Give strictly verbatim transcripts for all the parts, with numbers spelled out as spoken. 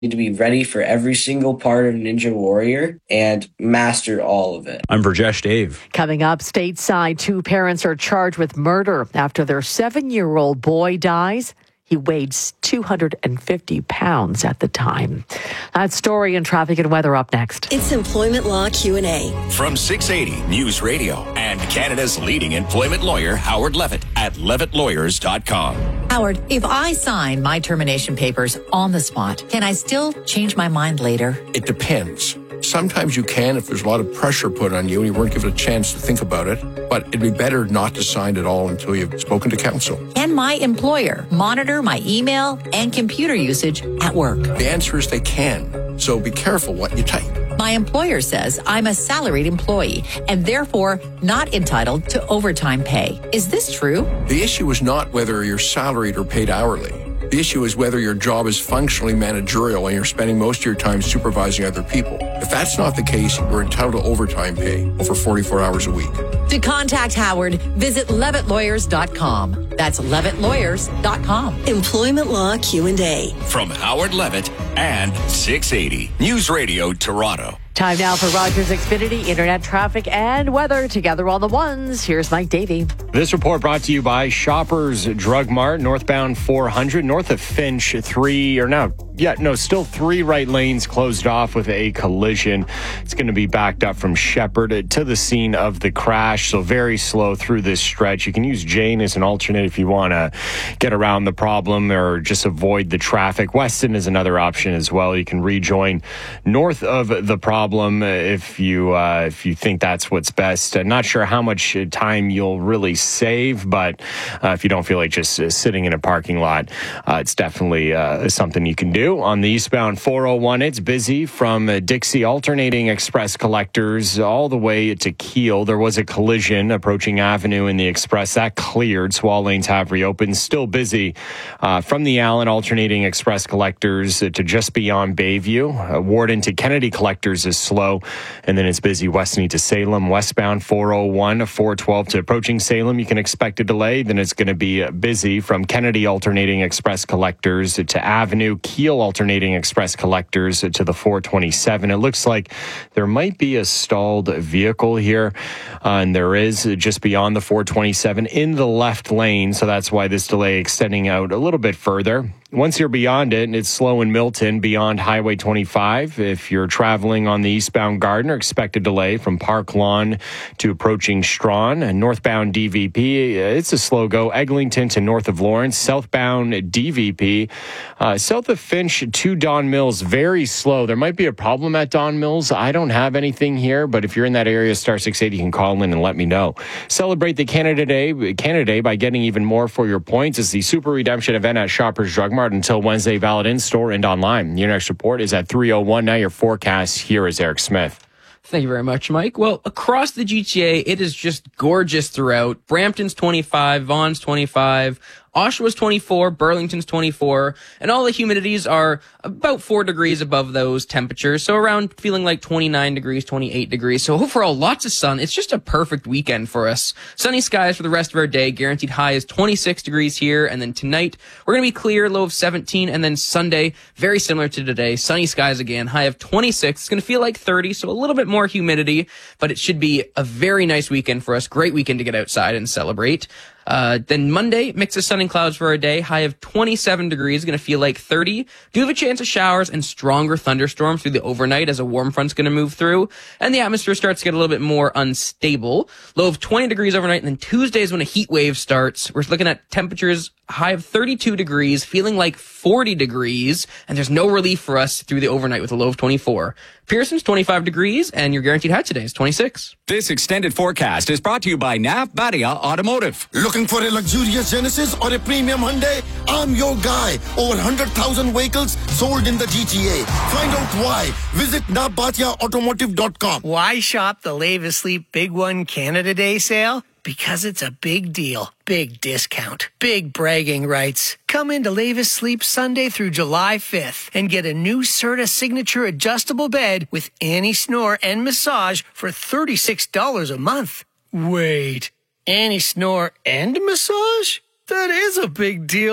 need to be ready for every single part of Ninja Warrior and master all of it. I'm Burjesh Dave. Coming up stateside, two parents are charged with murder after their seven-year-old boy dies. He weighed two hundred fifty pounds at the time. That story and traffic and weather up next. It's Employment Law Q and A. From six eighty News Radio and Canada's leading employment lawyer, Howard Levitt, at levitt lawyers dot com. Howard, if I sign my termination papers on the spot, can I still change my mind later? It depends. Sometimes you can if there's a lot of pressure put on you and you weren't given a chance to think about it. But it'd be better not to sign at all until you've spoken to counsel. Can my employer monitor my email and computer usage at work? The answer is they can. So be careful what you type. My employer says I'm a salaried employee and therefore not entitled to overtime pay. Is this true? The issue is not whether you're salaried or paid hourly. The issue is whether your job is functionally managerial and you're spending most of your time supervising other people. If that's not the case, you're entitled to overtime pay over forty-four hours a week. To contact Howard, visit levitt lawyers dot com. That's levitt lawyers dot com. Employment Law Q and A. From Howard Levitt and six eighty News Radio Toronto. Time now for Rogers Xfinity Internet traffic and weather together on the ones. Here's Mike Davey. This report brought to you by Shoppers Drug Mart, northbound four hundred, north of Finch, three, or now, yeah, no, still three right lanes closed off with a collision. It's going to be backed up from Shepherd to the scene of the crash, so very slow through this stretch. You can use Jane as an alternate if you want to get around the problem or just avoid the traffic. Weston is another option as well. You can rejoin north of the problem if you uh, if you think that's what's best. Uh, not sure how much time you'll really save, but uh, if you don't feel like just uh, sitting in a parking lot, uh, it's definitely uh, something you can do. On the eastbound four oh one, it's busy from uh, Dixie alternating express collectors all the way to Keele. There was a collision approaching Avenue in the express. That cleared, so all lanes have reopened. Still busy uh, from the Allen alternating express collectors to just beyond Bayview. Uh, Warden to Kennedy collectors is slow, and then it's busy Westney to Salem. Westbound four oh one, four twelve to approaching Salem, you can expect a delay. Then it's going to be busy from Kennedy alternating express collectors to Avenue, Keele alternating express collectors to the four twenty-seven. It looks like there might be a stalled vehicle here, uh, and there is just beyond the four twenty-seven in the left lane, so that's why this delay extending out a little bit further. Once you're beyond it, it's slow in Milton beyond Highway twenty-five. If you're traveling on the eastbound Gardiner, expect a delay from Park Lawn to approaching Strawn. And northbound D V P, it's a slow go. Eglinton to north of Lawrence. Southbound D V P, uh, south of Finch to Don Mills, very slow. There might be a problem at Don Mills. I don't have anything here, but if you're in that area, star six eighty, you can call in and let me know. Celebrate the Canada Day, Canada Day by getting even more for your points. It's the Super Redemption event at Shoppers Drug Mart until Wednesday, valid in store and online. Your next report is at three oh one. Now your forecast. Here is Eric Smith. Thank you very much, Mike. Well, across the G T A, it is just gorgeous throughout. Brampton's twenty-five, Vaughan's twenty-five, Oshawa's twenty-four, Burlington's twenty-four, and all the humidities are about four degrees above those temperatures. So around feeling like twenty-nine degrees, twenty-eight degrees. So overall, lots of sun. It's just a perfect weekend for us. Sunny skies for the rest of our day. Guaranteed high is twenty-six degrees here. And then tonight, we're going to be clear, low of seventeen. And then Sunday, very similar to today. Sunny skies again, high of twenty-six. It's going to feel like thirty, so a little bit more humidity, but it should be a very nice weekend for us. Great weekend to get outside and celebrate. Uh, then Monday, mix of sun and clouds for our day, high of twenty-seven degrees, going to feel like thirty. Do have a chance of showers and stronger thunderstorms through the overnight as a warm front's going to move through, and the atmosphere starts to get a little bit more unstable. Low of twenty degrees overnight, and then Tuesday is when a heat wave starts. We're looking at temperatures high of thirty-two degrees, feeling like forty degrees, and there's no relief for us through the overnight with a low of twenty-four. Pearson's twenty-five degrees, and your guaranteed high today is twenty-six. This extended forecast is brought to you by Nav Badia Automotive. Looking for a luxurious Genesis or a premium Hyundai? I'm your guy. Over one hundred thousand vehicles sold in the G T A. Find out why. Visit nav badia automotive dot com. Why shop the Lave Asleep Big One Canada Day sale? Because it's a big deal, big discount, big bragging rights. Come into Lave Asleep Sunday through July fifth and get a new Serta Signature adjustable bed with Annie Snore and massage for thirty-six dollars a month. Wait, Annie Snore and massage? That is a big deal.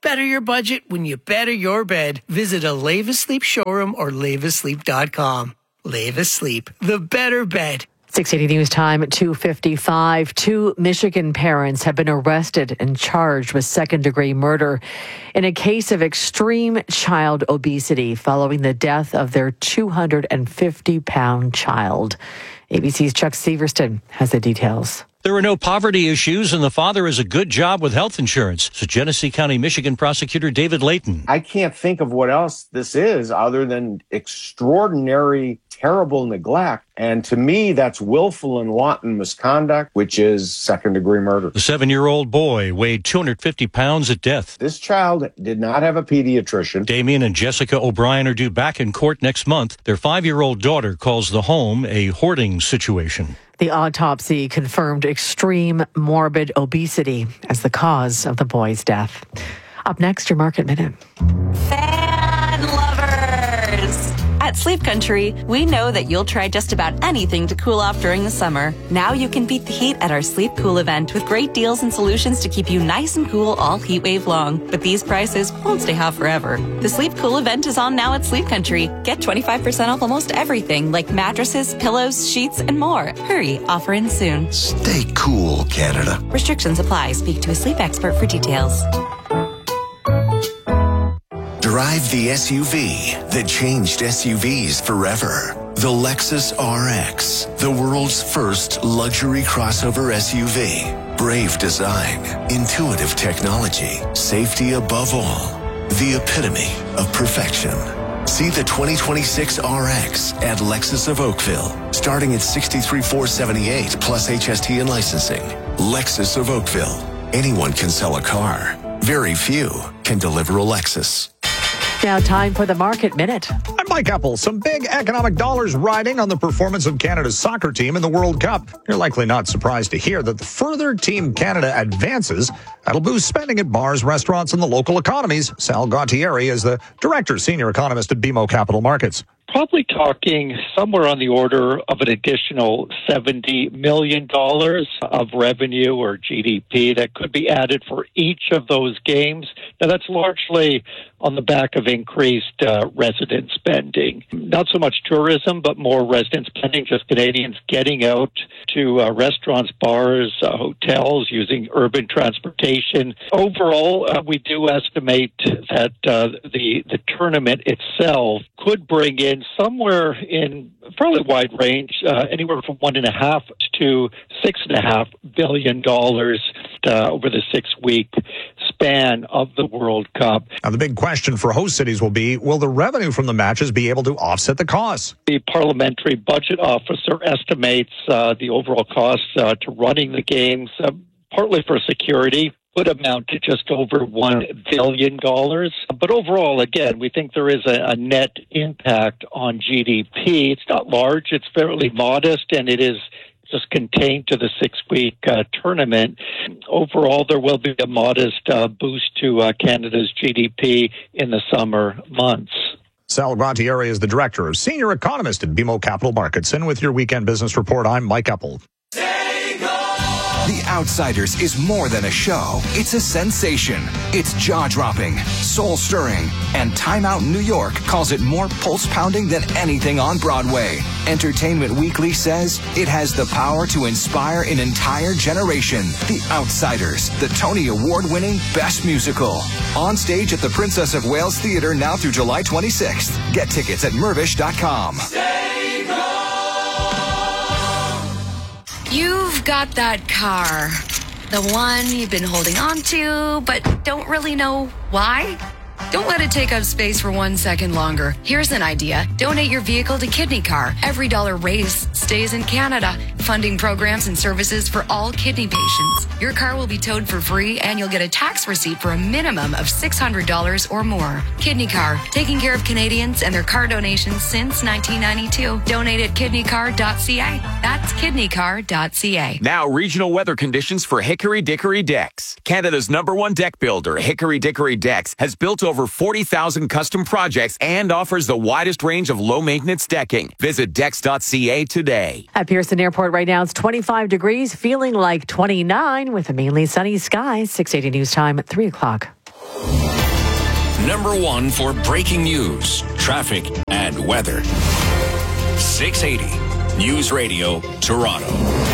Better your budget when you better your bed. Visit a Leva Sleep showroom or leva sleep dot com. Leva Sleep, the better bed. six eighty News Time, two fifty-five. Two Michigan parents have been arrested and charged with second-degree murder in a case of extreme child obesity following the death of their two hundred fifty pound child. A B C's Chuck Severston has the details. There are no poverty issues, and the father has a good job with health insurance, said Genesee County, Michigan prosecutor David Layton. I can't think of what else this is other than extraordinary, terrible neglect. And to me, that's willful and wanton misconduct, which is second-degree murder. The seven-year-old boy weighed two hundred fifty pounds at death. This child did not have a pediatrician. Damien and Jessica O'Brien are due back in court next month. Their five-year-old daughter calls the home a hoarding situation. The autopsy confirmed extreme morbid obesity as the cause of the boy's death. Up next, your Market Minute. Fan lovers! At Sleep Country, we know that you'll try just about anything to cool off during the summer. Now you can beat the heat at our Sleep Cool event with great deals and solutions to keep you nice and cool all heat wave long. But these prices won't stay hot forever. The Sleep Cool event is on now at Sleep Country. Get twenty-five percent off almost everything like mattresses, pillows, sheets, and more. Hurry, offer ins soon. Stay cool, Canada. Restrictions apply. Speak to a sleep expert for details. Drive the S U V that changed S U Vs forever. The Lexus R X, the world's first luxury crossover S U V. Brave design, intuitive technology, safety above all. The epitome of perfection. See the twenty twenty-six R X at Lexus of Oakville, starting at sixty-three thousand four hundred seventy-eight dollars plus H S T and licensing. Lexus of Oakville. Anyone can sell a car. Very few can deliver a Lexus. Now time for the Market Minute. I'm Mike Epple. Some big economic dollars riding on the performance of Canada's soccer team in the World Cup. You're likely not surprised to hear that the further Team Canada advances, that'll boost spending at bars, restaurants, and the local economies. Sal Gautieri is the director, senior economist at B M O Capital Markets. Probably talking somewhere on the order of an additional seventy million dollars of revenue or G D P that could be added for each of those games. Now, that's largely on the back of increased uh, resident spending. Not so much tourism, but more resident spending, just Canadians getting out to uh, restaurants, bars, uh, hotels, using urban transportation. Overall, uh, we do estimate that uh, the, the tournament itself could bring in somewhere in a fairly wide range, uh, anywhere from one and a half to six and a half billion dollars uh, over the six-week span of the World Cup. Now, the big question for host cities will be, will the revenue from the matches be able to offset the costs? The parliamentary budget officer estimates uh, the overall costs uh, to running the games, uh, partly for security, would amount to just over one billion dollars. But overall, again, we think there is a, a net impact on G D P. It's not large, it's fairly modest, and it is just contained to the six-week uh, tournament. Overall, there will be a modest uh, boost to uh, Canada's G D P in the summer months. Sal Gautieri is the director of senior economist at B M O Capital Markets. And with your weekend business report, I'm Mike Epple. The Outsiders is more than a show. It's a sensation. It's jaw-dropping, soul-stirring, and Time Out New York calls it more pulse-pounding than anything on Broadway. Entertainment Weekly says it has the power to inspire an entire generation. The Outsiders, the Tony Award-winning Best Musical. On stage at the Princess of Wales Theatre now through July twenty-sixth. Get tickets at mervish dot com. You've got that car, the one you've been holding on to, but don't really know why. Don't let it take up space for one second longer. Here's an idea. Donate your vehicle to Kidney Car. Every dollar raised stays in Canada, funding programs and services for all kidney patients. Your car will be towed for free, and you'll get a tax receipt for a minimum of six hundred dollars or more. Kidney Car, taking care of Canadians and their car donations since nineteen ninety-two. Donate at kidney car dot c a. That's kidney car dot c a. Now, regional weather conditions for Hickory Dickory Decks. Canada's number one deck builder, Hickory Dickory Decks, has built over forty thousand custom projects and offers the widest range of low-maintenance decking. Visit decks dot c a today. At Pearson Airport right now, it's twenty-five degrees, feeling like twenty-nine with a mainly sunny sky. six eighty News Time at three o'clock. Number one for breaking news, traffic, and weather. six eighty News Radio, Toronto.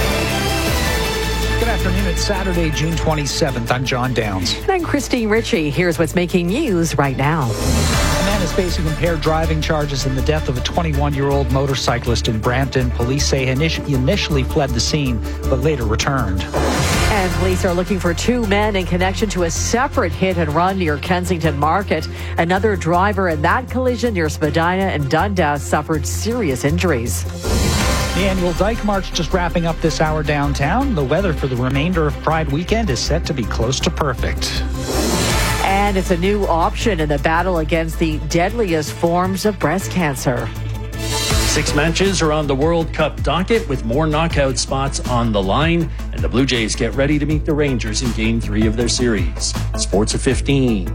Good afternoon. It's Saturday, June twenty-seventh. I'm John Downs. And I'm Christine Ritchie. Here's what's making news right now. A man is facing impaired driving charges in the death of a twenty-one-year-old motorcyclist in Brampton. Police say he initially fled the scene, but later returned. And police are looking for two men in connection to a separate hit and run near Kensington Market. Another driver in that collision near Spadina and Dundas suffered serious injuries. The annual Dyke March just wrapping up this hour downtown. The weather for the remainder of Pride weekend is set to be close to perfect. And it's a new option in the battle against the deadliest forms of breast cancer. Six matches are on the World Cup docket with more knockout spots on the line. And the Blue Jays get ready to meet the Rangers in Game three of their series. Sports at fifteen.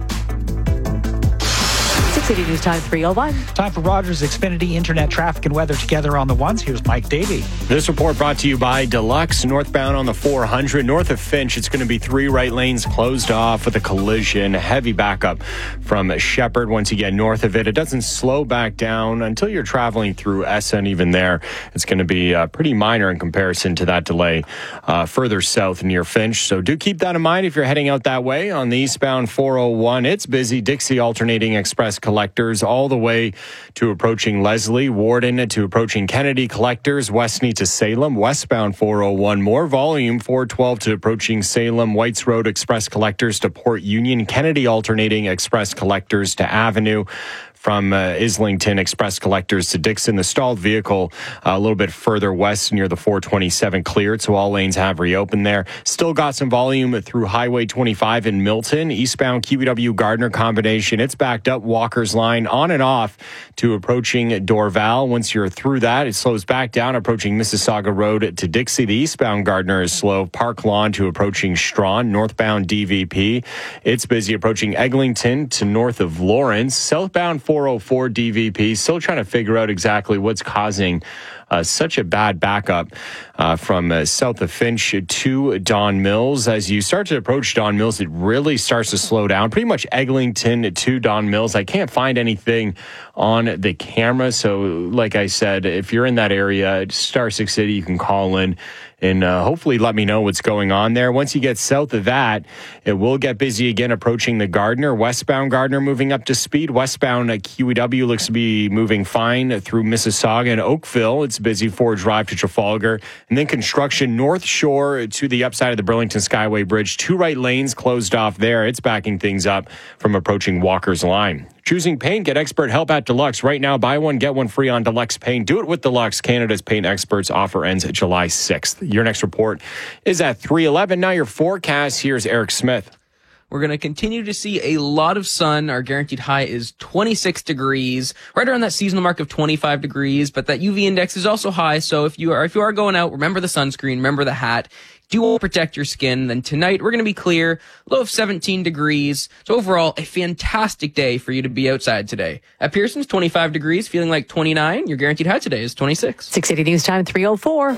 City News Time three oh one. Time for Rogers Xfinity Internet traffic and weather together on the ones. Here's Mike Davey. This report brought to you by Deluxe. Northbound on the four hundred. North of Finch, it's going to be three right lanes closed off with a collision. Heavy backup from Shepherd once you get north of it. It doesn't slow back down until you're traveling through Essen. Even there, it's going to be uh, pretty minor in comparison to that delay uh, further south near Finch. So do keep that in mind if you're heading out that way. On the eastbound four oh one, it's busy. Dixie Alternating Express Collectors all the way to approaching Leslie, Warden to approaching Kennedy Collectors, Westney to Salem, westbound four oh one, more volume, four twelve to approaching Salem, Whites Road Express Collectors to Port Union, Kennedy Alternating Express Collectors to Avenue. From uh, Islington Express Collectors to Dixon. The stalled vehicle uh, a little bit further west near the four twenty-seven cleared, so all lanes have reopened there. Still got some volume through Highway twenty-five in Milton. Eastbound Q E W Gardner combination. It's backed up Walker's Line on and off to approaching Dorval. Once you're through that, it slows back down approaching Mississauga Road to Dixie. The eastbound Gardner is slow. Park Lawn to approaching Strawn. Northbound D V P. It's busy approaching Eglinton to north of Lawrence. Southbound four oh four D V P, still trying to figure out exactly what's causing uh, such a bad backup uh, from uh, south of Finch to Don Mills. As you start to approach Don Mills, it really starts to slow down. Pretty much Eglinton to Don Mills. I can't find anything on the camera. So like I said, if you're in that area, Star six City, you can call in and uh, hopefully let me know what's going on there. Once you get south of that, it will get busy again approaching the Gardner. Westbound Gardner moving up to speed. Westbound uh, Q E W looks to be moving fine through Mississauga and Oakville. It's busy Ford Drive to Trafalgar. And then construction North Shore to the upside of the Burlington Skyway Bridge. Two right lanes closed off there. It's backing things up from approaching Walker's Line. Choosing paint, get expert help at Deluxe. Right now, buy one, get one free on Deluxe Paint. Do it with Deluxe, Canada's paint experts. Offer ends July sixth. Your next report is at three eleven. Now your forecast. Here's Eric Smith. We're going to continue to see a lot of sun. Our guaranteed high is twenty-six degrees, right around that seasonal mark of twenty-five degrees. But that U V index is also high. So if you are, if you are going out, remember the sunscreen, remember the hat. Do want to protect your skin. Then tonight we're going to be clear, low of seventeen degrees. So overall, a fantastic day for you to be outside today. At Pearson's, twenty-five degrees, feeling like twenty-nine. Your guaranteed high today is twenty-six. six eighty News Time three oh four.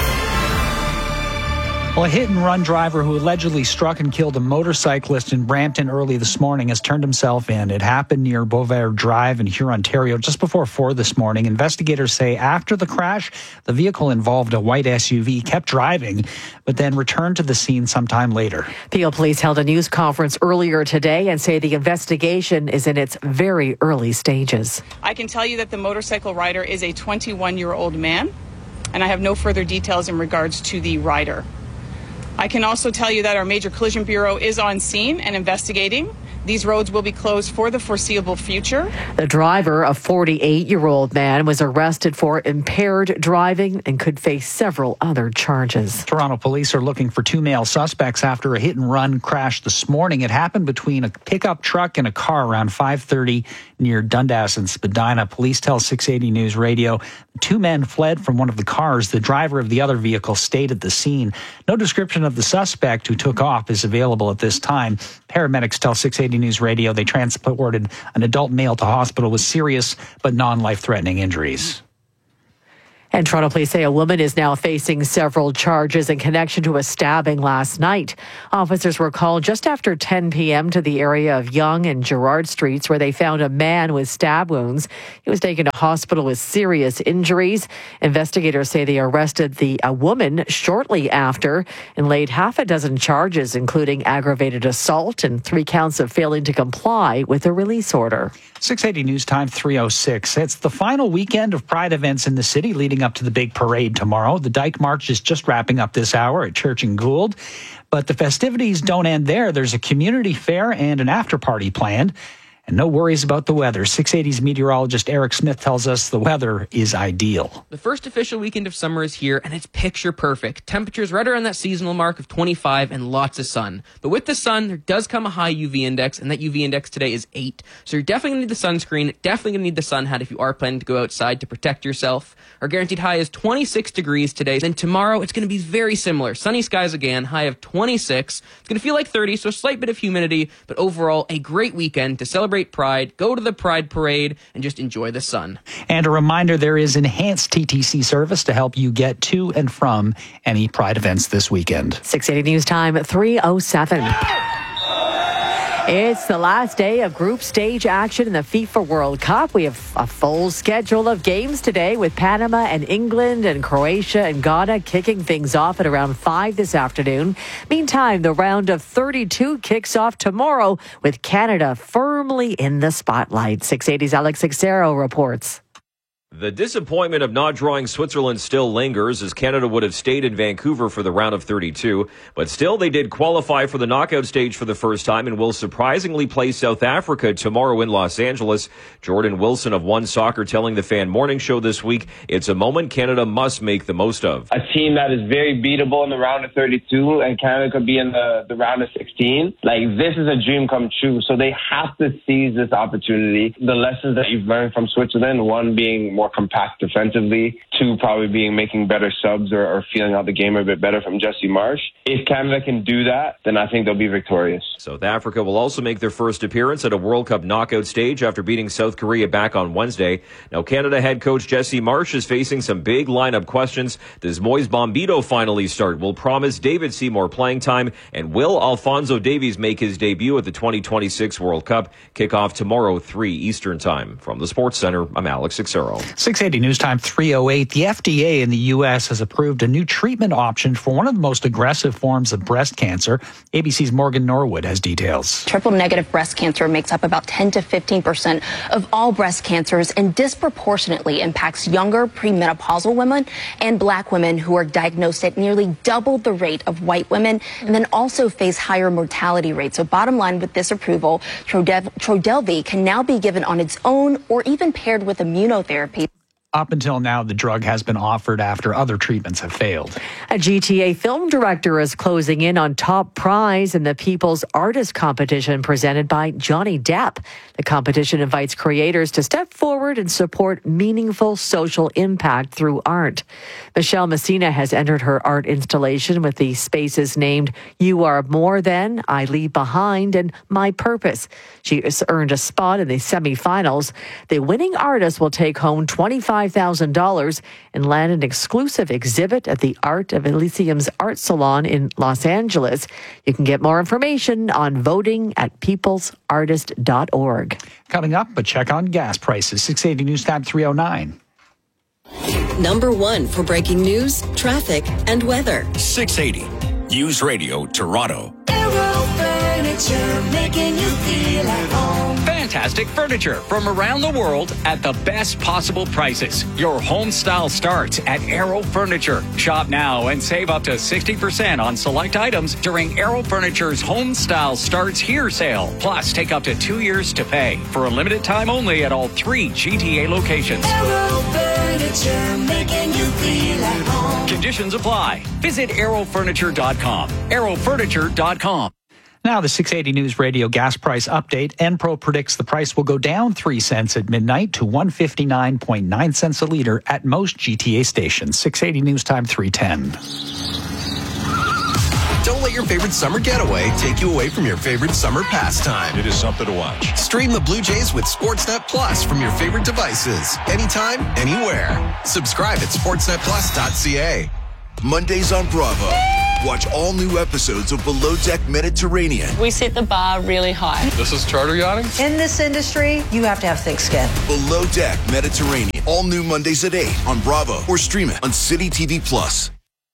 Well, a hit-and-run driver who allegedly struck and killed a motorcyclist in Brampton early this morning has turned himself in. It happened near Beauvair Drive in Huron, Ontario, just before four this morning. Investigators say after the crash, the vehicle involved a white S U V, kept driving, but then returned to the scene sometime later. Peel Police held a news conference earlier today and say the investigation is in its very early stages. I can tell you that the motorcycle rider is a twenty-one-year-old man, and I have no further details in regards to the rider. I can also tell you that our Major Collision Bureau is on scene and investigating. These roads will be closed for the foreseeable future. The driver, a forty-eight-year-old man, was arrested for impaired driving and could face several other charges. Toronto police are looking for two male suspects after a hit-and-run crash this morning. It happened between a pickup truck and a car around five thirty near Dundas and Spadina. Police tell six eighty News Radio the two men fled from one of the cars. The driver of the other vehicle stayed at the scene. No description of the suspect who took off is available at this time. Paramedics tell six eighty News Radio they transported an adult male to hospital with serious but non-life-threatening injuries. And Toronto police say a woman is now facing several charges in connection to a stabbing last night. Officers were called just after ten p.m. to the area of Yonge and Gerrard Streets, where they found a man with stab wounds. He was taken to hospital with serious injuries. Investigators say they arrested the a woman shortly after and laid half a dozen charges, including aggravated assault and three counts of failing to comply with a release order. six eighty News Time three oh six. It's the final weekend of Pride events in the city leading up to the big parade tomorrow. The Dyke March is just wrapping up this hour at Church and Gould. But the festivities don't end there. There's a community fair and an after party planned. And no worries about the weather. six eighty's meteorologist Eric Smith tells us the weather is ideal. The first official weekend of summer is here, and it's picture perfect. Temperatures right around that seasonal mark of twenty-five and lots of sun. But with the sun, there does come a high U V index, and that U V index today is eight. So you're definitely going to need the sunscreen, definitely going to need the sun hat if you are planning to go outside to protect yourself. Our guaranteed high is twenty-six degrees today. Then tomorrow, it's going to be very similar. Sunny skies again, high of twenty-six. It's going to feel like thirty, so a slight bit of humidity, but overall, a great weekend to celebrate Pride, go to the Pride Parade, and just enjoy the sun. And a reminder, there is enhanced T T C service to help you get to and from any Pride events this weekend. six eighty News Time three oh seven. It's the last day of group stage action in the FIFA World Cup. We have a full schedule of games today with Panama and England and Croatia and Ghana kicking things off at around five this afternoon. Meantime, the round of thirty-two kicks off tomorrow with Canada firmly in the spotlight. six eighty's Alex Xero reports. The disappointment of not drawing Switzerland still lingers, as Canada would have stayed in Vancouver for the round of thirty-two. But still, they did qualify for the knockout stage for the first time and will surprisingly play South Africa tomorrow in Los Angeles. Jordan Wilson of One Soccer telling the Fan Morning Show this week, it's a moment Canada must make the most of. A team that is very beatable in the round of thirty-two, and Canada could be in the, the round of sixteen. Like, this is a dream come true, so they have to seize this opportunity. The lessons that you've learned from Switzerland, one being more compact defensively, two probably being making better subs or, or feeling out the game a bit better from Jesse Marsch. If Canada can do that, then I think they'll be victorious. South Africa will also make their first appearance at a World Cup knockout stage after beating South Korea back on Wednesday. Now, Canada head coach Jesse Marsch is facing some big lineup questions. Does Moise Bombito finally start? Will promise David Seymour playing time? And will Alphonso Davies make his debut at the twenty twenty-six World Cup? Kickoff tomorrow, three Eastern Time. From the Sports Center, I'm Alex Xero. six eighty News Time three oh eight. The F D A in the U S has approved a new treatment option for one of the most aggressive forms of breast cancer. A B C's Morgan Norwood has details. Triple negative breast cancer makes up about ten to fifteen percent of all breast cancers and disproportionately impacts younger premenopausal women and black women who are diagnosed at nearly double the rate of white women and then also face higher mortality rates. So bottom line, with this approval, Trodev- Trodelvy can now be given on its own or even paired with immunotherapy. Up until now, the drug has been offered after other treatments have failed. A G T A film director is closing in on top prize in the People's Artist Competition presented by Johnny Depp. The competition invites creators to step forward and support meaningful social impact through art. Michelle Messina has entered her art installation with the spaces named You Are More Than, I Leave Behind, and My Purpose. She has earned a spot in the semifinals. The winning artist will take home twenty-five thousand dollars and land an exclusive exhibit at the Art of Elysium's Art Salon in Los Angeles. You can get more information on voting at peoples artist dot org. Coming up, a check on gas prices. six eighty News Time three oh nine. Number one for breaking news, traffic, and weather. six eighty News Radio Toronto. Aero Furniture, making you feel at home. Fantastic furniture from around the world at the best possible prices. Your home style starts at Aero Furniture. Shop now and save up to sixty percent on select items during Aero Furniture's Home Style Starts Here sale. Plus, take up to two years to pay for a limited time only at all three G T A locations. Aero Furniture, making you feel at home. Conditions apply. Visit aero furniture dot com. aero furniture dot com. Now, the six eighty News Radio gas price update. Enpro predicts the price will go down three cents at midnight to one fifty-nine point nine cents a liter at most G T A stations. six eighty News Time three ten. Don't let your favorite summer getaway take you away from your favorite summer pastime. It is something to watch. Stream the Blue Jays with Sportsnet Plus from your favorite devices. Anytime, anywhere. Subscribe at sportsnet plus dot c a. Mondays on Bravo. Watch all new episodes of Below Deck Mediterranean. We set the bar really high. This is charter yachting? In this industry, you have to have thick skin. Below Deck Mediterranean. All new Mondays at eight on Bravo or stream it on City T V Plus.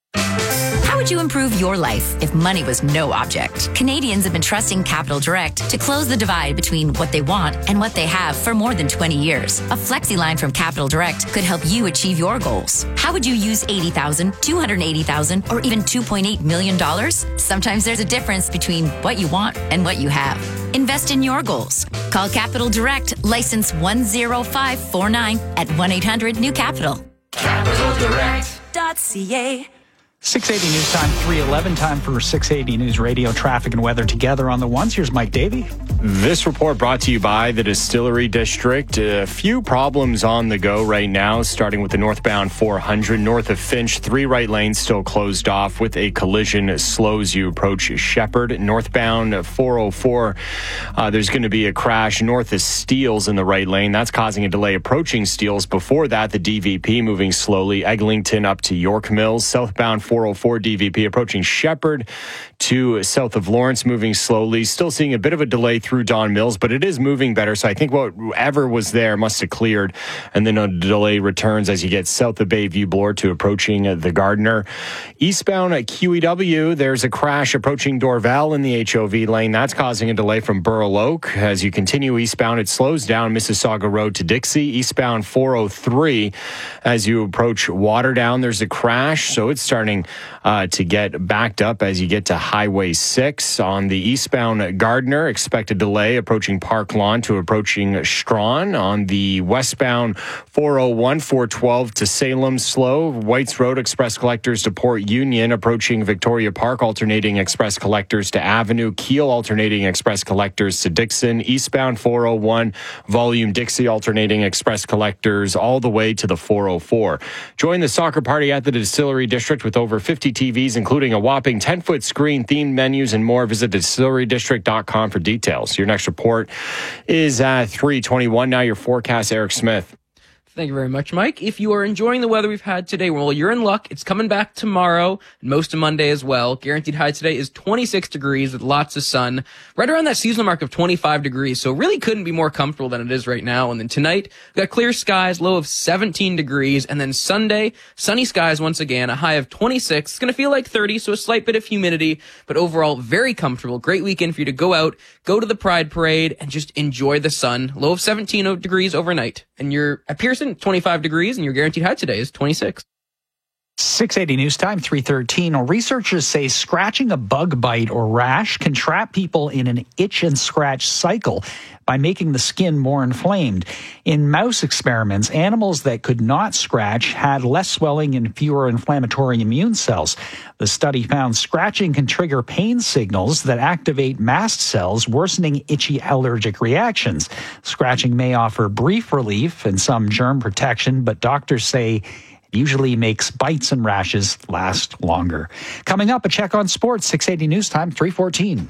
How would you improve your life if money was no object? Canadians have been trusting Capital Direct to close the divide between what they want and what they have for more than twenty years. A flexi line from Capital Direct could help you achieve your goals. How would you use eighty thousand dollars, two hundred eighty thousand dollars, or even two point eight million dollars? Sometimes there's a difference between what you want and what you have. Invest in your goals. Call Capital Direct, license one zero five four nine at one eight hundred new capital. capital direct dot c a. six eighty News Time, three eleven time for six eighty News Radio traffic and weather together on the ones. Here's Mike Davey. This report brought to you by the Distillery District. A few problems on the go right now, starting with the northbound four hundred north of Finch. Three right lanes still closed off with a collision as slow as you approach Shepherd. Northbound four oh four, uh, there's going to be a crash north of Steeles in the right lane. That's causing a delay approaching Steeles. Before that, the D V P moving slowly. Eglinton up to York Mills. Southbound four oh four D V P approaching Shepherd to south of Lawrence, moving slowly. Still seeing a bit of a delay through Don Mills, but it is moving better. So I think whatever was there must have cleared. And then a delay returns as you get south of Bayview Bloor to approaching the Gardiner. Eastbound at Q E W, there's a crash approaching Dorval in the H O V lane. That's causing a delay from Burl Oak. As you continue eastbound, it slows down Mississauga Road to Dixie. Eastbound four oh three, as you approach Waterdown, there's a crash. So it's starting uh, to get backed up as you get to Highway six. On the eastbound Gardiner, expected delay approaching Park Lawn to approaching Strawn. On the westbound four oh one, four twelve to Salem, slow. Whites Road, express collectors to Port Union, approaching Victoria Park, alternating express collectors to Avenue. Keel, alternating express collectors to Dixon. Eastbound four oh one, volume Dixie, alternating express collectors all the way to the four oh four. Join the soccer party at the Distillery District with over fifty T Vs, including a whopping ten-foot screen, themed menus, and more. Visit distillery district dot com for details. Your next report is at three twenty-one. Now your forecast, Eric Smith. Thank you very much, Mike. If you are enjoying the weather we've had today, well, you're in luck. It's coming back tomorrow and most of Monday as well. Guaranteed high today is twenty-six degrees with lots of sun, right around that seasonal mark of twenty-five degrees. So really couldn't be more comfortable than it is right now. And then tonight, we've got clear skies, low of seventeen degrees. And then Sunday, sunny skies once again, a high of twenty-six. It's going to feel like thirty, so a slight bit of humidity, but overall very comfortable. Great weekend for you to go out, go to the Pride Parade, and just enjoy the sun. Low of seventeen degrees overnight. And you're at Pearson, twenty-five degrees, and your guaranteed high today is twenty-six. six eighty News Time, three thirteen. Researchers say scratching a bug bite or rash can trap people in an itch and scratch cycle by making the skin more inflamed. In mouse experiments, animals that could not scratch had less swelling and fewer inflammatory immune cells. The study found scratching can trigger pain signals that activate mast cells, worsening itchy allergic reactions. Scratching may offer brief relief and some germ protection, but doctors say usually makes bites and rashes last longer. Coming up, a check on sports, six eighty News Time, three fourteen.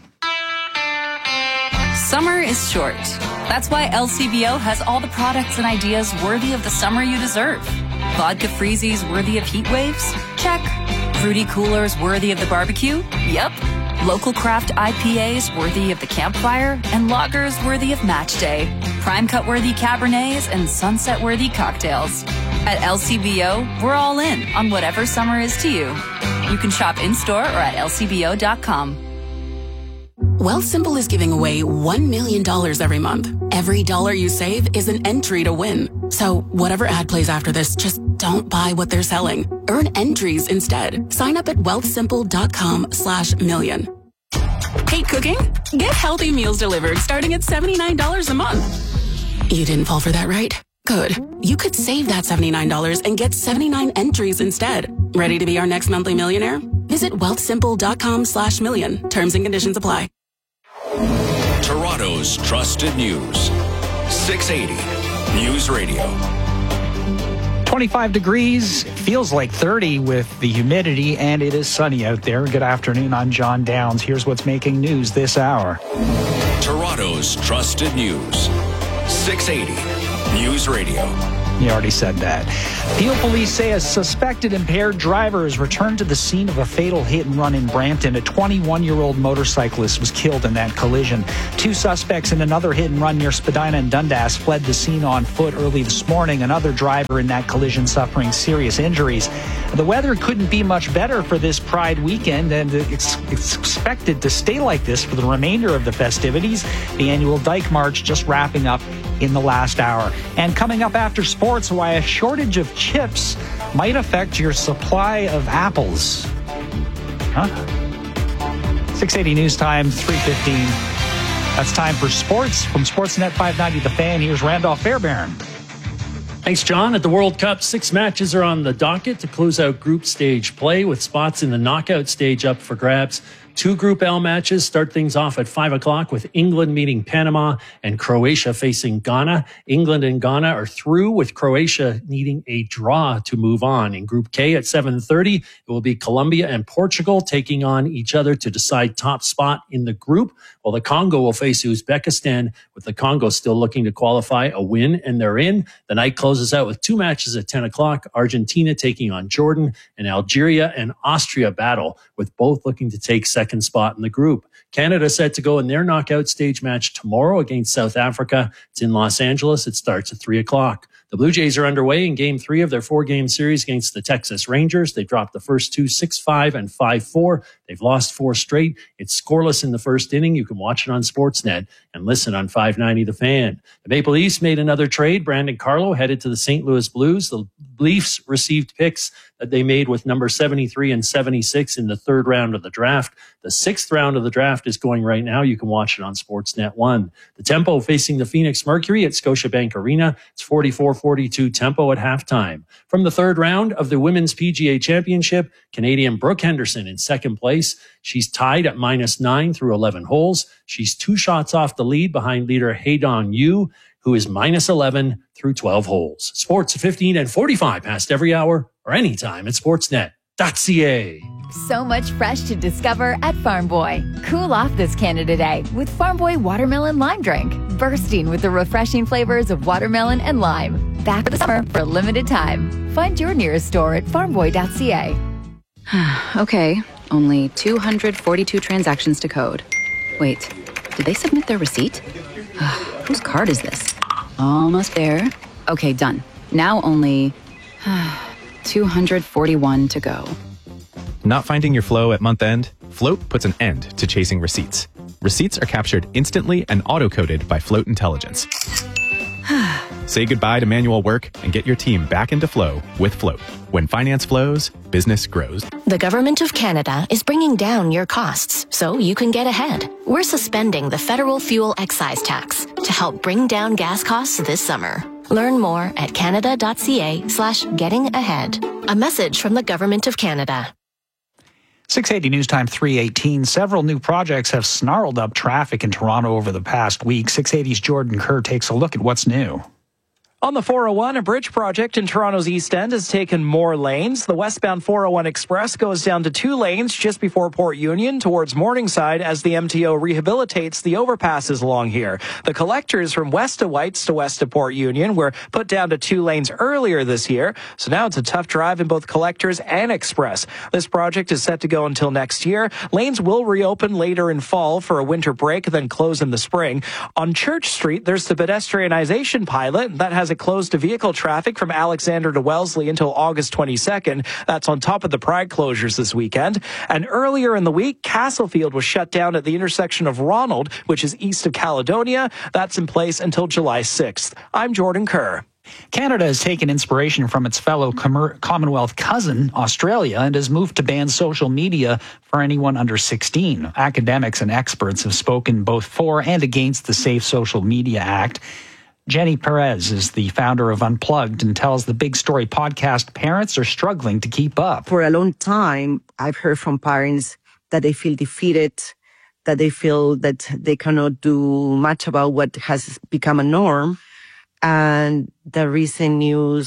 Summer is short. That's why L C B O has all the products and ideas worthy of the summer you deserve. Vodka freezies worthy of heat waves? Check. Fruity coolers worthy of the barbecue? Yep. Local craft I P As worthy of the campfire, and lagers worthy of match day. Prime cut worthy Cabernets and sunset worthy cocktails. At L C B O, we're all in on whatever summer is to you. You can shop in-store or at L C B O dot com. Wealthsimple is giving away one million dollars every month. Every dollar you save is an entry to win. So whatever ad plays after this, just don't buy what they're selling. Earn entries instead. Sign up at wealthsimple dot com slash million. Hate cooking? Get healthy meals delivered starting at seventy-nine dollars a month. You didn't fall for that, right? Good. You could save that seventy-nine dollars and get seventy-nine entries instead. Ready to be our next monthly millionaire? Visit wealthsimple dot com slash million. Terms and conditions apply. Toronto's trusted news. six eighty News Radio. twenty-five degrees, it feels like thirty with the humidity, and it is sunny out there. Good afternoon, I'm John Downs. Here's what's making news this hour. Toronto's trusted news. six eighty News Radio. You already said that. Peel police say a suspected impaired driver has returned to the scene of a fatal hit and run in Brampton. A twenty-one-year-old motorcyclist was killed in that collision. Two suspects in another hit and run near Spadina and Dundas fled the scene on foot early this morning. Another driver in that collision suffering serious injuries. The weather couldn't be much better for this Pride weekend, and it's, it's expected to stay like this for the remainder of the festivities. The annual Dyke March just wrapping up in the last hour. And coming up after sports, why a shortage of chips might affect your supply of apples. Huh? six eighty News Time, three fifteen. That's time for sports. From Sportsnet five ninety The Fan, here's Randolph Fairbairn. Thanks, John. At the World Cup, six matches are on the docket to close out group stage play, with spots in the knockout stage up for grabs. Two Group L matches start things off at five o'clock with England meeting Panama and Croatia facing Ghana. England and Ghana are through, with Croatia needing a draw to move on. In Group K at seven thirty, it will be Colombia and Portugal taking on each other to decide top spot in the group, while the Congo will face Uzbekistan, with the Congo still looking to qualify a win, and they're in. The night closes out with two matches at ten o'clock, Argentina taking on Jordan, and Algeria and Austria battle, with both looking to take second spot in the group. Canada set to go in their knockout stage match tomorrow against South Africa. It's in Los Angeles. It starts at three o'clock. The Blue Jays are underway in game three of their four-game series against the Texas Rangers. They dropped the first two six five and five four. They've lost four straight. It's scoreless in the first inning. You can watch it on Sportsnet and listen on five ninety The Fan. The Maple Leafs made another trade. Brandon Carlo headed to the Saint Louis Blues. The Leafs received picks that they made with number seventy-three and seventy-six in the third round of the draft. The sixth round of the draft is going right now. You can watch it on Sportsnet one. The Tempo facing the Phoenix Mercury at Scotiabank Arena. It's forty-four forty-two Tempo at halftime. From the third round of the Women's P G A Championship, Canadian Brooke Henderson in second place. She's tied at minus nine through eleven holes. She's two shots off the lead behind leader Haydon Yu, who is minus eleven through twelve holes. Sports at fifteen and forty-five past every hour or anytime at sportsnet dot c a. So much fresh to discover at Farm Boy. Cool off this Canada Day with Farm Boy Watermelon Lime Drink, bursting with the refreshing flavors of watermelon and lime. Back for the summer for a limited time. Find your nearest store at farm boy dot c a. Okay, only two hundred forty-two transactions to code. Wait, did they submit their receipt? Whose card is this? Almost there. Okay, done. Now only two hundred forty-one to go. Not finding your flow at month end? Float puts an end to chasing receipts. Receipts are captured instantly and auto-coded by Float Intelligence. Say goodbye to manual work and get your team back into flow with Float. When finance flows, business grows. The Government of Canada is bringing down your costs so you can get ahead. We're suspending the federal fuel excise tax to help bring down gas costs this summer. Learn more at canada dot c a slash getting ahead. A message from the Government of Canada. six eighty News Time, three eighteen. Several new projects have snarled up traffic in Toronto over the past week. six eighty's Jordan Kerr takes a look at what's new. On the four oh one, a bridge project in Toronto's East End has taken more lanes. The westbound four oh one Express goes down to two lanes just before Port Union towards Morningside as the M T O rehabilitates the overpasses along here. The collectors from west of Whites to west of Port Union were put down to two lanes earlier this year, so now it's a tough drive in both collectors and Express. This project is set to go until next year. Lanes will reopen later in fall for a winter break, then close in the spring. On Church Street, there's the pedestrianization pilot that has it closed to vehicle traffic from Alexander to Wellesley until August twenty-second. That's on top of the Pride closures this weekend. And earlier in the week, Castlefield was shut down at the intersection of Ronald, which is east of Caledonia. That's in place until July sixth. I'm Jordan Kerr. Canada has taken inspiration from its fellow Com- Commonwealth cousin, Australia, and has moved to ban social media for anyone under sixteen. Academics and experts have spoken both for and against the Safe Social Media Act. Jenny Perez is the founder of Unplugged and tells the Big Story podcast parents are struggling to keep up. For a long time, I've heard from parents that they feel defeated, that they feel that they cannot do much about what has become a norm. And the recent news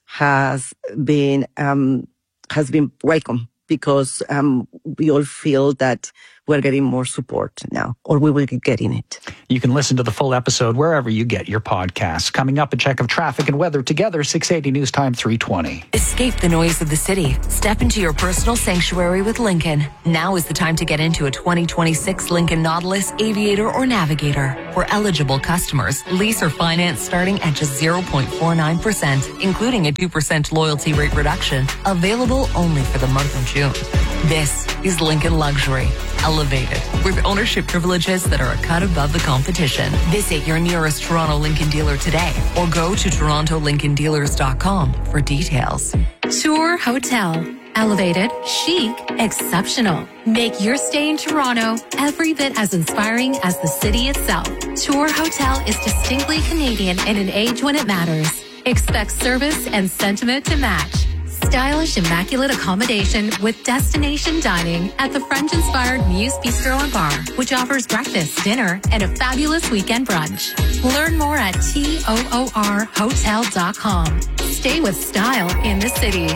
has been um, has been welcome because um, we all feel that we're getting more support now, or we will be getting it. You can listen to the full episode wherever you get your podcasts. Coming up, a check of traffic and weather together, six eighty News Time three twenty. Escape the noise of the city. Step into your personal sanctuary with Lincoln. Now is the time to get into a twenty twenty-six Lincoln Nautilus, Aviator, or Navigator. For eligible customers, lease or finance starting at just zero point four nine percent, including a two percent loyalty rate reduction. Available only for the month of June. This is Lincoln Luxury. Elevated, with ownership privileges that are a cut above the competition. Visit your nearest Toronto Lincoln dealer today or go to toronto lincoln dealers dot com for details. Tour Hotel. Elevated, chic, exceptional. Make your stay in Toronto every bit as inspiring as the city itself. Tour Hotel is distinctly Canadian in an age when it matters. Expect service and sentiment to match. Stylish, immaculate accommodation with destination dining at the French-inspired Muse Bistro and Bar, which offers breakfast, dinner, and a fabulous weekend brunch. Learn more at toor hotel dot com. Stay with style in the city.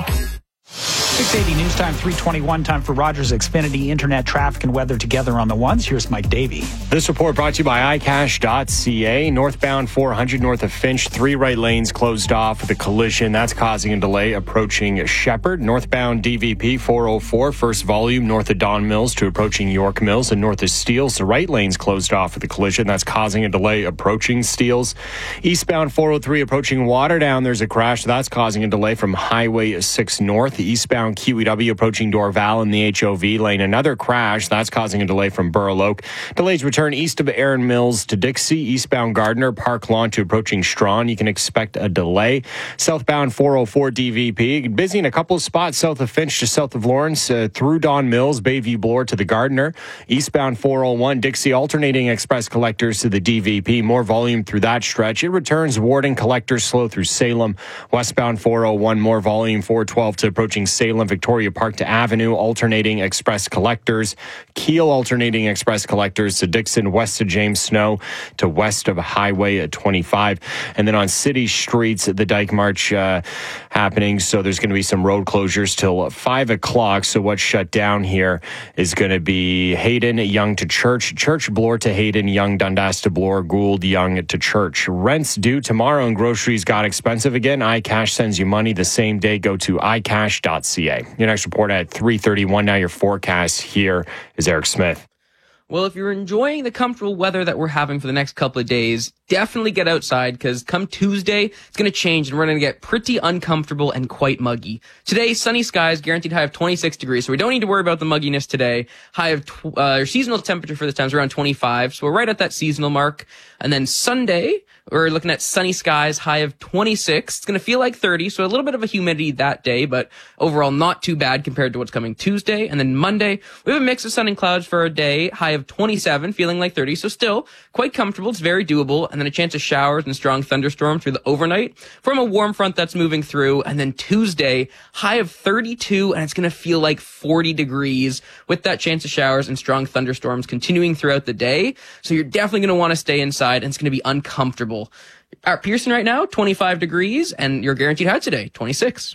six eighty News Time three twenty-one. Time for Rogers Xfinity Internet traffic and weather together on the ones. Here's Mike Davey. This report brought to you by i cash dot c a. Northbound four hundred north of Finch, three right lanes closed off with a collision. That's causing a delay approaching Shepherd. Northbound D V P four oh four, first volume north of Don Mills to approaching York Mills, and north of Steeles. The right lanes closed off with a collision. That's causing a delay approaching Steeles. Eastbound four oh three approaching Waterdown. There's a crash. That's causing a delay from Highway six north. Eastbound Q E W approaching Dorval in the H O V lane. Another crash. That's causing a delay from Burloak. Delays return east of Erin Mills to Dixie. Eastbound Gardner, Park Lawn to approaching Strawn. You can expect a delay. Southbound four oh four D V P. Busy in a couple of spots south of Finch to south of Lawrence, uh, through Don Mills, Bayview Bloor to the Gardner. Eastbound four oh one Dixie alternating express collectors to the D V P. More volume through that stretch. It returns Warden collectors slow through Salem. Westbound four oh one, more volume four twelve to approaching Salem, Victoria Park to Avenue, alternating express collectors. Keel alternating express collectors to Dixon, west of James Snow to west of Highway twenty-five. And then on city streets, the Dyke March uh, happening. So there's going to be some road closures till five o'clock. So what's shut down here is going to be Hayden, Young to Church, Church, Bloor to Hayden, Young, Dundas to Bloor, Gould, Young to Church. Rents due tomorrow and groceries got expensive again. iCash sends you money the same day. Go to i cash dot c a. Your next report at three thirty-one. Now your forecast. Here is Eric Smith. Well, if you're enjoying the comfortable weather that we're having for the next couple of days, definitely get outside because come Tuesday, it's going to change and we're going to get pretty uncomfortable and quite muggy. Today, sunny skies, guaranteed high of twenty-six degrees, so we don't need to worry about the mugginess today. High of, tw- uh, seasonal temperature for this time is around twenty-five, so we're right at that seasonal mark. And then Sunday, we're looking at sunny skies, high of twenty-six. It's going to feel like thirty, so a little bit of a humidity that day, but overall not too bad compared to what's coming Tuesday. And then Monday, we have a mix of sun and clouds for a day, high of twenty-seven, feeling like thirty, so still quite comfortable. It's very doable. And then a chance of showers and strong thunderstorms through the overnight from a warm front that's moving through. And then Tuesday, high of thirty-two, and it's going to feel like forty degrees with that chance of showers and strong thunderstorms continuing throughout the day. So you're definitely going to want to stay inside, and it's going to be uncomfortable. At Pearson right now, twenty-five degrees, and your guaranteed high today, twenty-six.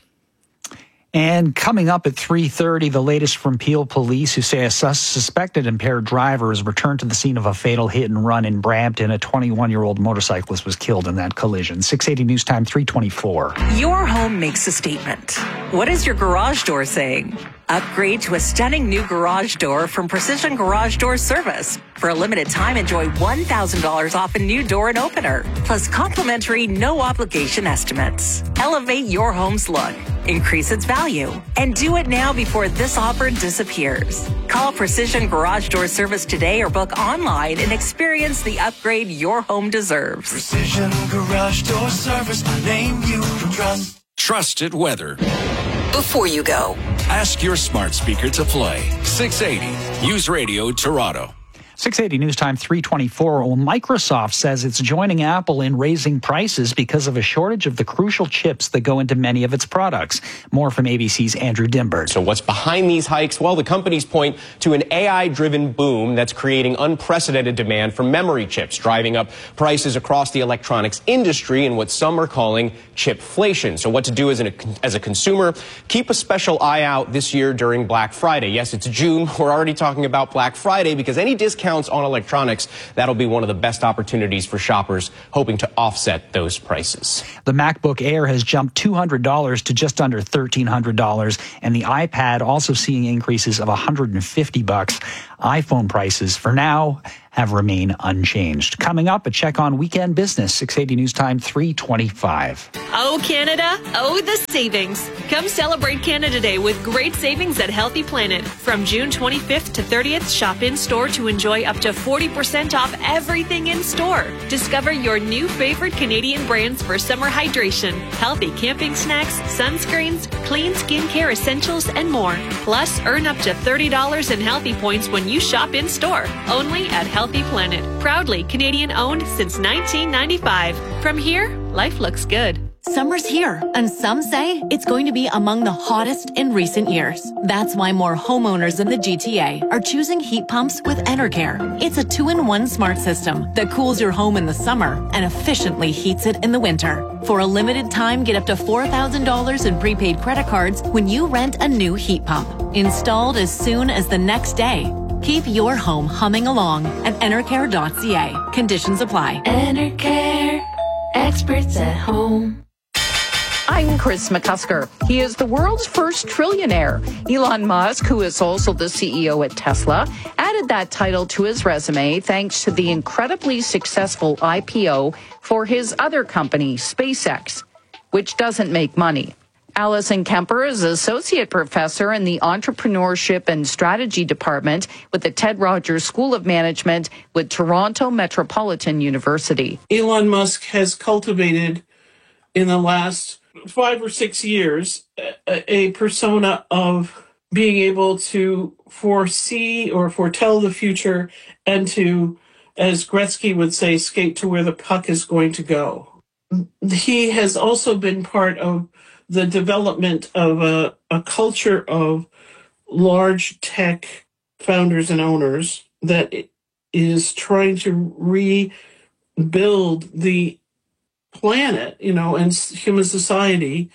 And coming up at three thirty, the latest from Peel Police, who say a sus- suspected impaired driver has returned to the scene of a fatal hit and run in Brampton. A twenty-one-year-old motorcyclist was killed in that collision. six eighty News Time, three twenty-four. Your home makes a statement. What is your garage door saying? Upgrade to a stunning new garage door from Precision Garage Door Service. For a limited time, enjoy one thousand dollars off a new door and opener, plus complimentary no-obligation estimates. Elevate your home's look, increase its value, and do it now before this offer disappears. Call Precision Garage Door Service today or book online and experience the upgrade your home deserves. Precision Garage Door Service, a name you can trust. Trusted weather. Before you go, ask your smart speaker to play six eighty News Radio Toronto. six eighty News Time, three twenty-four. Well, Microsoft says it's joining Apple in raising prices because of a shortage of the crucial chips that go into many of its products. More from A B C's Andrew Dimbert. So what's behind these hikes? Well, the companies point to an A I-driven boom that's creating unprecedented demand for memory chips, driving up prices across the electronics industry in what some are calling chipflation. So what to do as, an, as a consumer? Keep a special eye out this year during Black Friday. Yes, it's June. We're already talking about Black Friday because any discount Counts on electronics, that'll be one of the best opportunities for shoppers hoping to offset those prices. The MacBook Air has jumped two hundred dollars to just under thirteen hundred dollars, and the iPad also seeing increases of one hundred fifty bucks. iPhone prices for now have remained unchanged. Coming up, a check on weekend business. six eighty News Time, three twenty-five. Oh, Canada. Oh, the savings. Come celebrate Canada Day with great savings at Healthy Planet. From June twenty-fifth to thirtieth, shop in-store to enjoy up to forty percent off everything in store. Discover your new favorite Canadian brands for summer hydration, healthy camping snacks, sunscreens, clean skincare essentials, and more. Plus, earn up to thirty dollars in Healthy Points when you shop in-store. Only at Healthy Planet. Proudly Canadian-owned since nineteen ninety-five. From here, life looks good. Summer's here, and some say it's going to be among the hottest in recent years. That's why more homeowners in the G T A are choosing heat pumps with Enercare. It's a two-in-one smart system that cools your home in the summer and efficiently heats it in the winter. For a limited time, get up to four thousand dollars in prepaid credit cards when you rent a new heat pump. Installed as soon as the next day. Keep your home humming along at enercare dot c a. Conditions apply. Enercare, experts at home. I'm Chris McCusker. He is the world's first trillionaire. Elon Musk, who is also the C E O at Tesla, added that title to his resume thanks to the incredibly successful I P O for his other company, SpaceX, which doesn't make money. Allison Kemper is associate professor in the Entrepreneurship and Strategy Department with the Ted Rogers School of Management with Toronto Metropolitan University. Elon Musk has cultivated in the last five or six years a, a persona of being able to foresee or foretell the future and to, as Gretzky would say, skate to where the puck is going to go. He has also been part of the development of a, a culture of large tech founders and owners that is trying to rebuild the planet, you know, and human society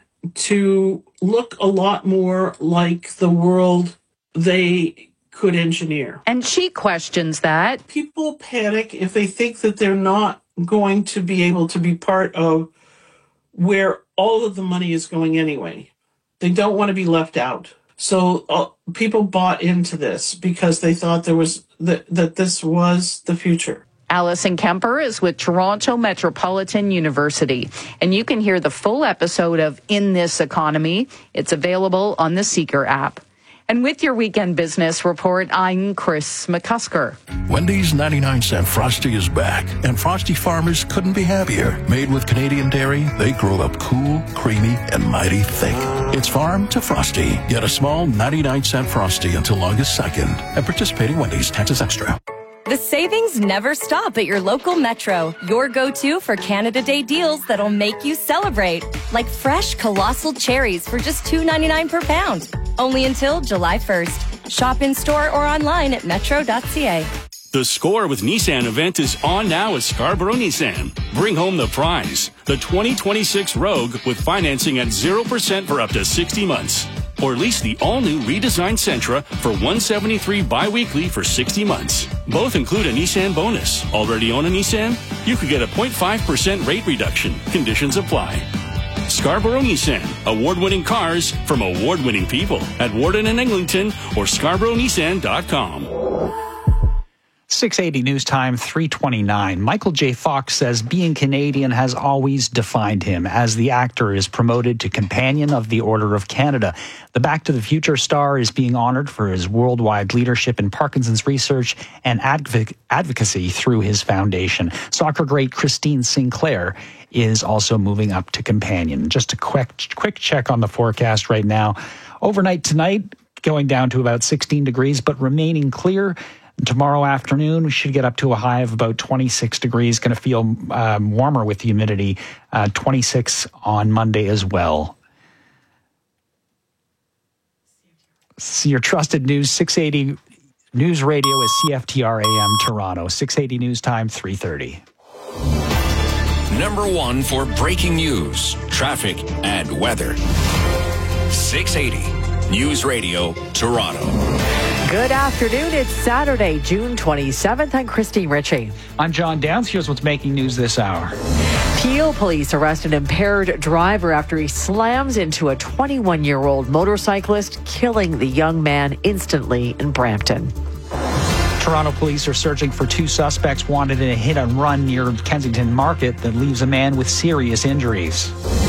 to look a lot more like the world they could engineer. And she questions that. People panic if they think that they're not going to be able to be part of where all of the money is going anyway. They don't want to be left out. So uh, people bought into this because they thought there was th- that this was the future. Allison Kemper is with Toronto Metropolitan University, and you can hear the full episode of In This Economy. It's available on the Seeker app. And with your weekend business report, I'm Chris McCusker. Wendy's ninety-nine cent Frosty is back, and Frosty farmers couldn't be happier. Made with Canadian dairy, they grow up cool, creamy, and mighty thick. It's farm to Frosty. Get a small ninety-nine cent Frosty until August second at participating Wendy's. Taxes extra. The savings never stop at your local Metro. Your go-to for Canada Day deals that'll make you celebrate. Like fresh colossal cherries for just two ninety-nine per pound. Only until July first. Shop in-store or online at metro dot c a. The Score with Nissan event is on now at Scarborough Nissan. Bring home the prize, the twenty twenty-six Rogue with financing at zero percent for up to sixty months. Or lease the all-new redesigned Sentra for one hundred seventy-three dollars bi-weekly for sixty months. Both include a Nissan bonus. Already own a Nissan? You could get a zero point five percent rate reduction. Conditions apply. Scarborough Nissan. Award-winning cars from award-winning people at Warden and Eglinton or scarborough nissan dot com. six eighty News Time, three twenty-nine. Michael J. Fox says being Canadian has always defined him, as the actor is promoted to Companion of the Order of Canada. The Back to the Future star is being honored for his worldwide leadership in Parkinson's research and adv- advocacy through his foundation. Soccer great Christine Sinclair is also moving up to Companion. Just a quick, quick check on the forecast right now. Overnight tonight, going down to about sixteen degrees, but remaining clear. Tomorrow afternoon, we should get up to a high of about twenty-six degrees. Going to feel um, warmer with the humidity. Uh, twenty-six on Monday as well. See your trusted news, six eighty News Radio is C F T R A M Toronto. six eighty News Time, three thirty. Number one for breaking news, traffic, and weather. six eighty News Radio, Toronto. Good afternoon. It's Saturday, June twenty-seventh. I'm Christine Ritchie. I'm John Downs. Here's what's making news this hour. Peel police arrest an impaired driver after he slams into a twenty-one-year-old motorcyclist, killing the young man instantly in Brampton. Toronto police are searching for two suspects wanted in a hit and run near Kensington Market that leaves a man with serious injuries.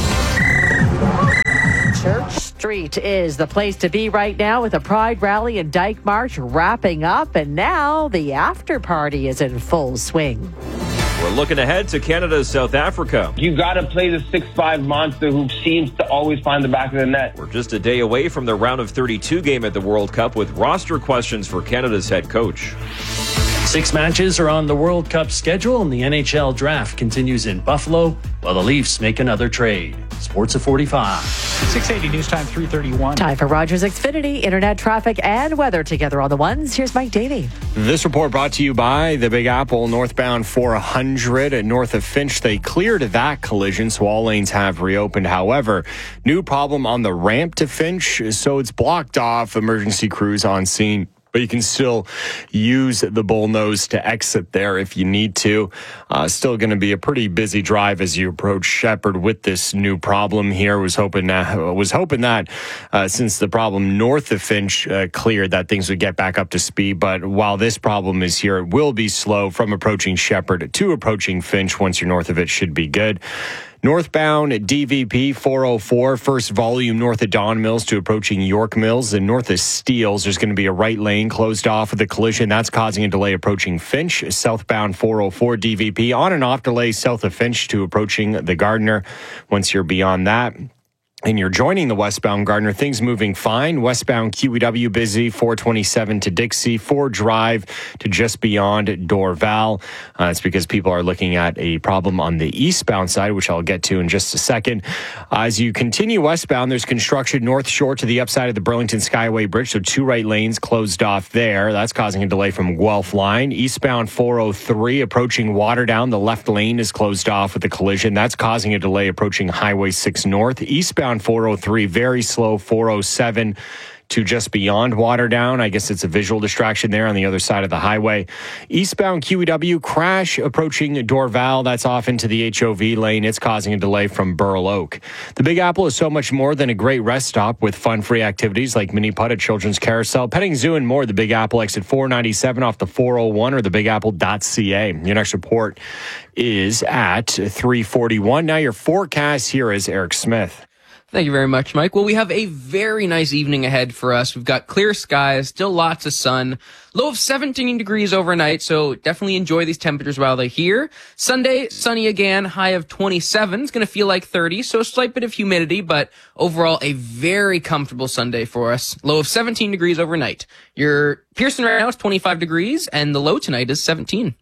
Church Street is the place to be right now with the Pride Rally and Dyke March wrapping up, and now the after party is in full swing. We're looking ahead to Canada's South Africa. You got to play the six five monster who seems to always find the back of the net. We're just a day away from the round of thirty-two game at the World Cup with roster questions for Canada's head coach. Six matches are on the World Cup schedule, and the N H L draft continues in Buffalo while the Leafs make another trade. Sports at forty-five. six eighty News Time, three thirty-one. Time for Rogers Xfinity, internet traffic and weather together on the ones. Here's Mike Davey. This report brought to you by the Big Apple, northbound four hundred at north of Finch. They cleared that collision, so all lanes have reopened. However, new problem on the ramp to Finch, so it's blocked off. Emergency crews on scene. But you can still use the bullnose to exit there if you need to. Uh, still going to be a pretty busy drive as you approach Shepherd with this new problem here. Was hoping uh, was hoping that uh, since the problem north of Finch uh, cleared, that things would get back up to speed. But while this problem is here, it will be slow from approaching Shepherd to approaching Finch. Once you're north of it, should be good. Northbound D V P four oh four, first volume north of Don Mills to approaching York Mills, and north of Steeles, there's going to be a right lane closed off with a collision. That's causing a delay approaching Finch. Southbound four oh four D V P on and off delay south of Finch to approaching the Gardiner. Once you're beyond that, and you're joining the westbound Gardiner, things moving fine. Westbound Q E W busy, four twenty-seven to Dixie, Ford Drive to just beyond Dorval. Uh, it's because people are looking at a problem on the eastbound side, which I'll get to in just a second. Uh, as you continue westbound, there's construction North Shore to the upside of the Burlington Skyway Bridge, so two right lanes closed off there. That's causing a delay from Guelph line. Eastbound four oh three approaching Waterdown, the left lane is closed off with a collision. That's causing a delay approaching Highway six North. Eastbound four oh three, very slow, four oh seven to just beyond Waterdown. I guess it's a visual distraction there on the other side of the highway. Eastbound Q E W, crash approaching Dorval. That's off into the H O V lane. It's causing a delay from Burl Oak. The Big Apple is so much more than a great rest stop with fun-free activities like mini putt at Children's Carousel, petting zoo, and more. The Big Apple exit four ninety-seven off the four oh one or the big apple dot c a. Your next report is at three forty-one. Now your forecast here is Eric Smith. Thank you very much, Mike. Well, we have a very nice evening ahead for us. We've got clear skies, still lots of sun, low of seventeen degrees overnight, so definitely enjoy these temperatures while they're here. Sunday, sunny again, high of twenty-seven. It's going to feel like thirty, so a slight bit of humidity, but overall a very comfortable Sunday for us. Low of seventeen degrees overnight. Your Pearson right now is twenty-five degrees, and the low tonight is seventeen.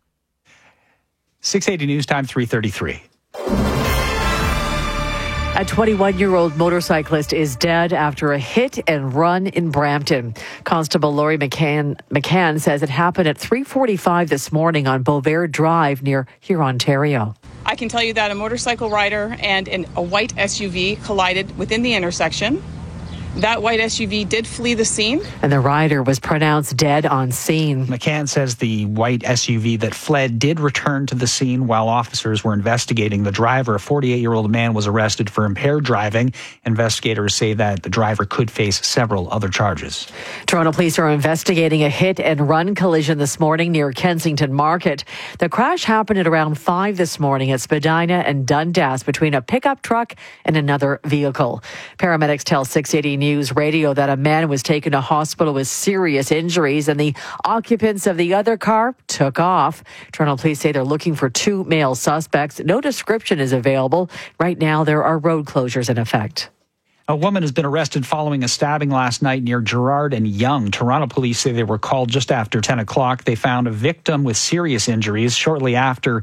six eighty News Time, three thirty-three. A twenty-one-year-old motorcyclist is dead after a hit and run in Brampton. Constable Laurie McCann, McCann says it happened at three forty-five this morning on Beauvert Drive near Huron, Ontario. I can tell you that a motorcycle rider and an, a white S U V collided within the intersection. That white S U V did flee the scene. And the rider was pronounced dead on scene. McCann says the white S U V that fled did return to the scene while officers were investigating the driver. A forty-eight-year-old man was arrested for impaired driving. Investigators say that the driver could face several other charges. Toronto police are investigating a hit-and-run collision this morning near Kensington Market. The crash happened at around five this morning at Spadina and Dundas between a pickup truck and another vehicle. Paramedics tell six eighty News Radio that a man was taken to hospital with serious injuries and the occupants of the other car took off. Toronto police say they're looking for two male suspects. No description is available. Right now, there are road closures in effect. A woman has been arrested following a stabbing last night near Gerrard and Yonge. Toronto police say they were called just after ten o'clock. They found a victim with serious injuries. Shortly after,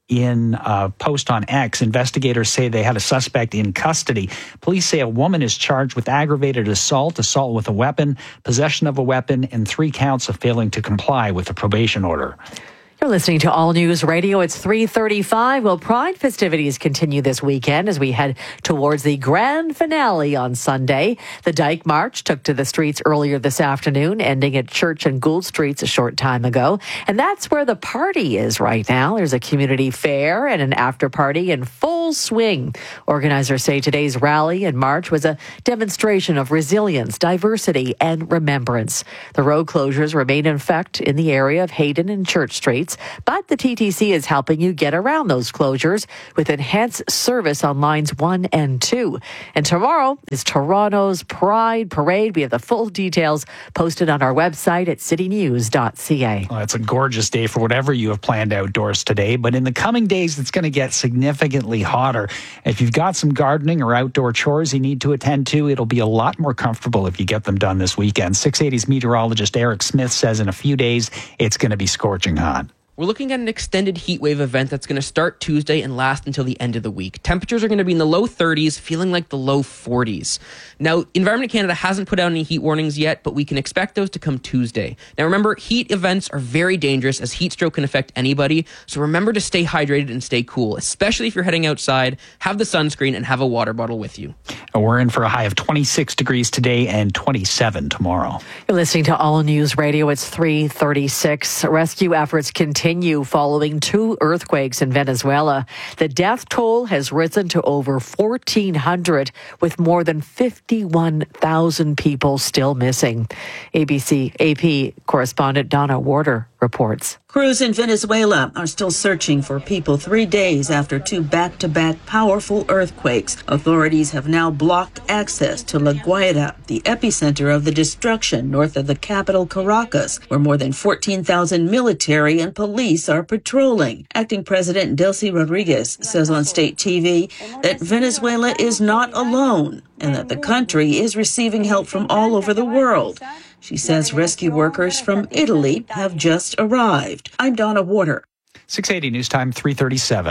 in a post on X, investigators say they had a suspect in custody. Police say a woman is charged with aggravated assault, assault with a weapon, possession of a weapon, and three counts of failing to comply with a probation order. You're listening to All News Radio. It's three thirty-five. Well, Pride festivities continue this weekend as we head towards the grand finale on Sunday. The Dyke March took to the streets earlier this afternoon, ending at Church and Gould Streets a short time ago. And that's where the party is right now. There's a community fair and an after party in full swing. Organizers say today's rally and march was a demonstration of resilience, diversity, and remembrance. The road closures remain in effect in the area of Hayden and Church Streets. But the T T C is helping you get around those closures with enhanced service on lines one and two. And tomorrow is Toronto's Pride Parade. We have the full details posted on our website at city news dot c a. Well, it's a gorgeous day for whatever you have planned outdoors today. But in the coming days, it's going to get significantly hotter. If you've got some gardening or outdoor chores you need to attend to, it'll be a lot more comfortable if you get them done this weekend. six eighty's meteorologist Eric Smith says in a few days, it's going to be scorching hot. We're looking at an extended heat wave event that's going to start Tuesday and last until the end of the week. Temperatures are going to be in the low thirties, feeling like the low forties. Now, Environment Canada hasn't put out any heat warnings yet, but we can expect those to come Tuesday. Now, remember, heat events are very dangerous as heat stroke can affect anybody, so remember to stay hydrated and stay cool, especially if you're heading outside. Have the sunscreen and have a water bottle with you. We're in for a high of twenty-six degrees today and twenty-seven tomorrow. You're listening to All News Radio. It's three thirty-six. Rescue efforts continue following two earthquakes in Venezuela. The death toll has risen to over fourteen hundred, with more than fifty-one thousand people still missing. A B C A P correspondent Donna Warder reports. Crews in Venezuela are still searching for people three days after two back-to-back powerful earthquakes. Authorities have now blocked access to La Guaira, the epicenter of the destruction north of the capital Caracas, where more than fourteen thousand military and police are patrolling. Acting President Delcy Rodriguez says on state T V that Venezuela is not alone and that the country is receiving help from all over the world. She says rescue workers from Italy have just arrived. I'm Donna Warder. six eighty News Time, three thirty-seven.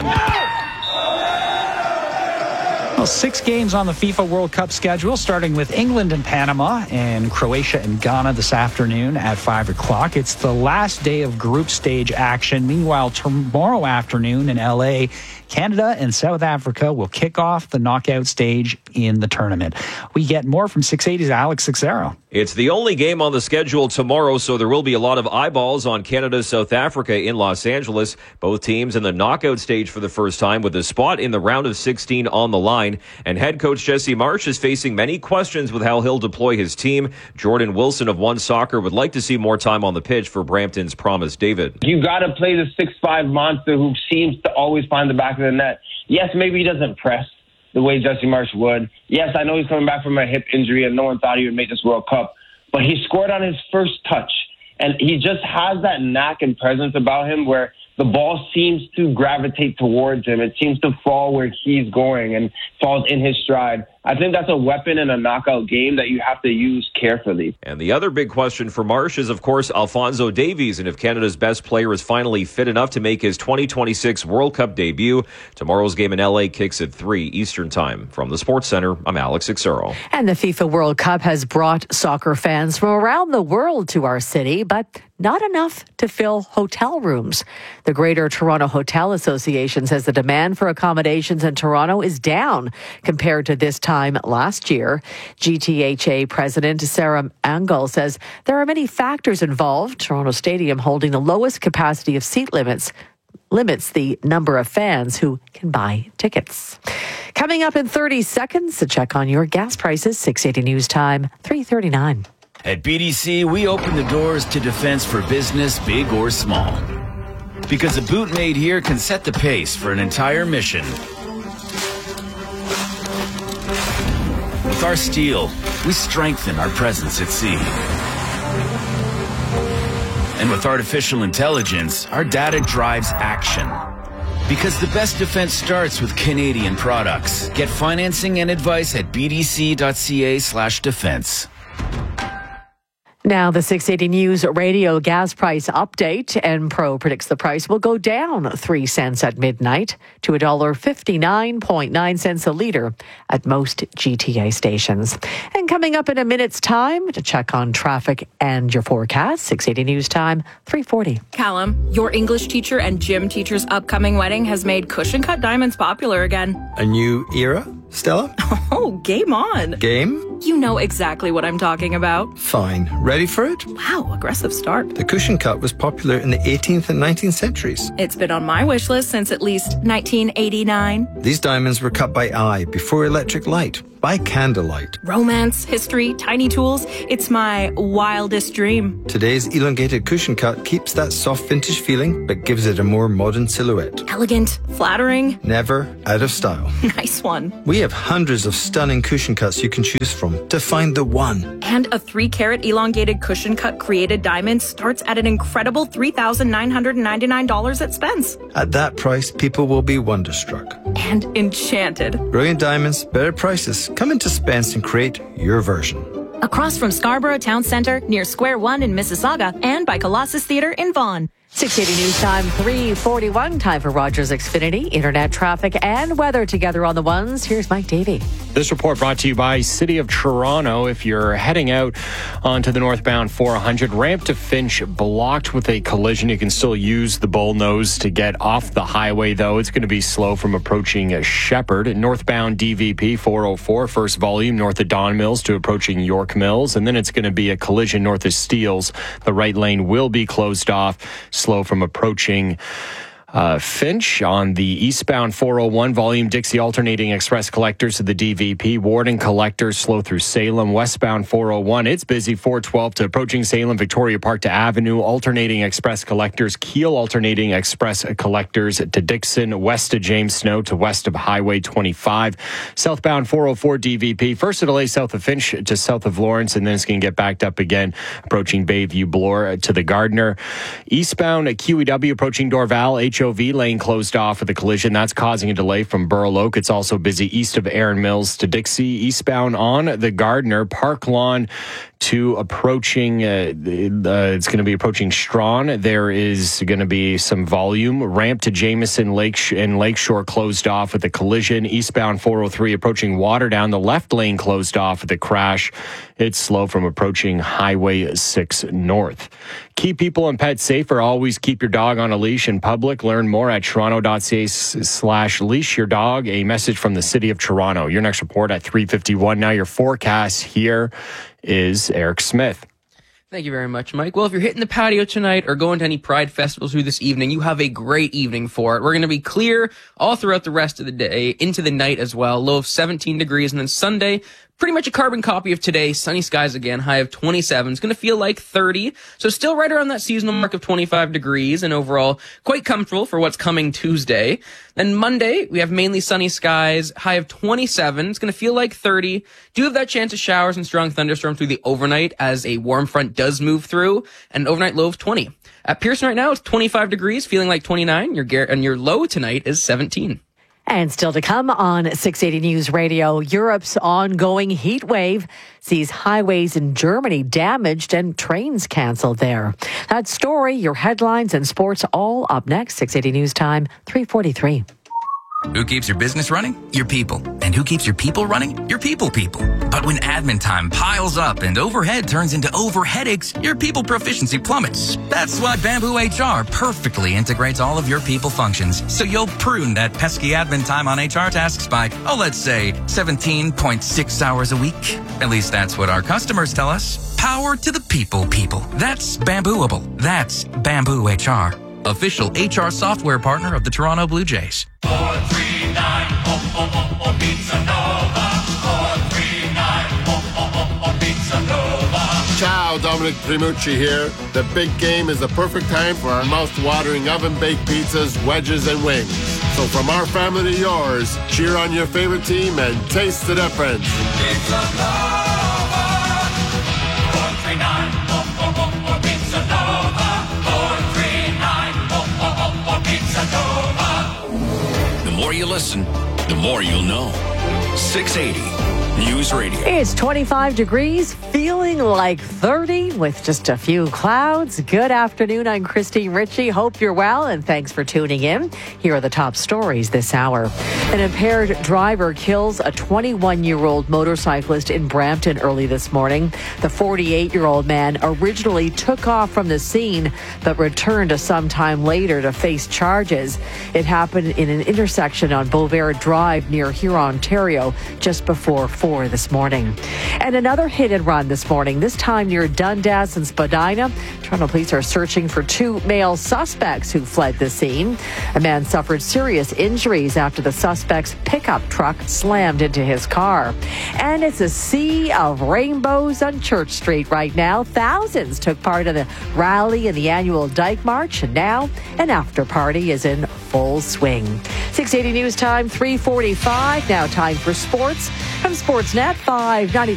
Well, six games on the FIFA World Cup schedule, starting with England and Panama and Croatia and Ghana this afternoon at five o'clock. It's the last day of group stage action. Meanwhile, tomorrow afternoon in L A, Canada and South Africa will kick off the knockout stage in the tournament. We get more from six eighty's Alex Sixero. It's the only game on the schedule tomorrow, so there will be a lot of eyeballs on Canada-South Africa in Los Angeles. Both teams in the knockout stage for the first time with a spot in the round of sixteen on the line. And head coach Jesse Marsch is facing many questions with how he'll deploy his team. Jordan Wilson of One Soccer would like to see more time on the pitch for Brampton's Promise David. You got to play the six five monster who seems to always find the back of the net. Yes, maybe he doesn't press the way Jesse Marsch would. Yes, I know he's coming back from a hip injury and no one thought he would make this World Cup, but he scored on his first touch. And he just has that knack and presence about him where the ball seems to gravitate towards him. It seems to fall where he's going and falls in his stride. I think that's a weapon in a knockout game that you have to use carefully. And the other big question for Marsch is, of course, Alphonso Davies, and if Canada's best player is finally fit enough to make his twenty twenty-six World Cup debut. Tomorrow's game in L A kicks at three Eastern Time. From the Sports Center, I'm Alex Sixero. And the FIFA World Cup has brought soccer fans from around the world to our city, but not enough to fill hotel rooms. The Greater Toronto Hotel Association says the demand for accommodations in Toronto is down compared to this time last year. G T H A President Sarah Angle says there are many factors involved. Toronto Stadium holding the lowest capacity of seat limits limits the number of fans who can buy tickets. Coming up in thirty seconds, a check on your gas prices. six eighty News Time, three thirty-nine. At B D C, we open the doors to defense for business, big or small. Because a boot made here can set the pace for an entire mission. With our steel, we strengthen our presence at sea. And with artificial intelligence, our data drives action. Because the best defense starts with Canadian products. Get financing and advice at bdc.ca slash defense. Now, the six eighty News Radio gas price update. Enpro predicts the price will go down three cents at midnight to one dollar fifty-nine point nine cents a litre at most G T A stations. And coming up in a minute's time to check on traffic and your forecast, six eighty News Time, three forty. Callum, your English teacher and gym teacher's upcoming wedding has made cushion cut diamonds popular again. A new era, Stella? Oh, game on. Game? You know exactly what I'm talking about. Fine. Ready for it? Wow, aggressive start. The cushion cut was popular in the eighteenth and nineteenth centuries. It's been on my wish list since at least nineteen eighty-nine. These diamonds were cut by eye before electric light. By candlelight. Romance, history, tiny tools. It's my wildest dream. Today's elongated cushion cut keeps that soft vintage feeling, but gives it a more modern silhouette. Elegant, flattering. Never out of style. Nice one. We have hundreds of stunning cushion cuts you can choose from to find the one. And a three carat elongated cushion cut created diamond starts at an incredible three thousand nine hundred ninety-nine dollars at Spence. At that price, people will be wonderstruck. And enchanted. Brilliant diamonds, better prices. Come into Spence and create your version. Across from Scarborough Town Centre, near Square One in Mississauga, and by Colossus Theatre in Vaughan. six eighty News Time, three forty-one. Time for Rogers Xfinity. Internet traffic and weather together on the ones. Here's Mike Davey. This report brought to you by City of Toronto. If you're heading out onto the northbound four hundred, ramp to Finch blocked with a collision. You can still use the Bullnose to get off the highway, though. It's going to be slow from approaching Shepherd. Northbound D V P four oh four, first volume north of Don Mills to approaching York Mills. And then it's going to be a collision north of Steeles. The right lane will be closed off. Slow from approaching uh, Finch. On the eastbound four oh one, volume Dixie alternating express collectors to the D V P. Warden collectors slow through Salem. Westbound four oh one, it's busy. four twelve to approaching Salem, Victoria Park to Avenue. Alternating express collectors. Keel alternating express collectors to Dixon. West of James Snow to west of Highway twenty-five. Southbound four oh four D V P. First a delay south of Finch to south of Lawrence, and then it's going to get backed up again approaching Bayview Bloor to the Gardner. Eastbound Q E W approaching Dorval. H O V lane closed off with a collision. That's causing a delay from Burl Oak. It's also busy east of Erin Mills to Dixie. Eastbound on the Gardner, Park Lawn to approaching, uh, uh, it's going to be approaching Strawn. There is going to be some volume. Ramp to Jameson Lake and Lakeshore closed off with a collision. Eastbound four oh three approaching Waterdown. The left lane closed off with a crash. It's slow from approaching Highway six North. Keep people and pets safer. Always keep your dog on a leash in public. Learn more at toronto.ca slash leash your dog. A message from the City of Toronto. Your next report at three fifty-one. Now your forecast here is Eric Smith. Thank you very much, Mike. Well, if you're hitting the patio tonight or going to any Pride festivals through this evening, you have a great evening for it. We're going to be clear all throughout the rest of the day, into the night as well. Low of seventeen degrees, and then Sunday, pretty much a carbon copy of today. Sunny skies again, high of twenty-seven. It's going to feel like thirty. So still right around that seasonal mark of twenty-five degrees, and overall quite comfortable for what's coming Tuesday. Then Monday, we have mainly sunny skies, high of twenty-seven. It's going to feel like thirty. Do have that chance of showers and strong thunderstorms through the overnight as a warm front does move through, and an overnight low of twenty. At Pearson right now, it's twenty-five degrees, feeling like twenty-nine. Your gar- and your low tonight is seventeen. And still to come on six eighty News Radio, Europe's ongoing heat wave sees highways in Germany damaged and trains canceled there. That story, your headlines and sports all up next. six eighty News Time, three forty-three. Who keeps your business running? Your people. And who keeps your people running? Your people people. But when admin time piles up and overhead turns into over headaches, your people proficiency plummets. That's why Bamboo H R perfectly integrates all of your people functions, so you'll prune that pesky admin time on H R tasks by, oh, let's say seventeen point six hours a week. At least that's what our customers tell us. Power to the people people. That's Bambooable. That's Bamboo H R. Official H R software partner of the Toronto Blue Jays. four three nine, oh, oh, oh, oh, Pizza Nova. four three nine, oh, oh, oh, oh, Pizza Nova. Ciao, Dominic Primucci here. The big game is the perfect time for our mouth-watering oven-baked pizzas, wedges, and wings. So from our family to yours, cheer on your favorite team and taste the difference. Pizza Nova. four three nine, oh, oh, oh, oh, Pizza Nova. four three nine, oh, oh, oh, oh, Pizza Nova. listen, the more you'll know. six eighty News Radio. It's twenty-five degrees, feeling like thirty with just a few clouds. Good afternoon. I'm Christine Ritchie. Hope you're well, and thanks for tuning in. Here are the top stories this hour. An impaired driver kills a twenty-one-year-old motorcyclist in Brampton early this morning. The forty-eight-year-old man originally took off from the scene, but returned some time later to face charges. It happened in an intersection on Beauvais Drive near Huron, Ontario, just before four this morning. And another hit and run this morning, this time near Dundas and Spadina. Toronto police are searching for two male suspects who fled the scene. A man suffered serious injuries after the suspect's pickup truck slammed into his car. And it's a sea of rainbows on Church Street right now. Thousands took part in the rally and the annual Dyke March, and now an after party is in full swing. six eighty News Time, three forty-five. Now time for sports from Sportsnet five ninety.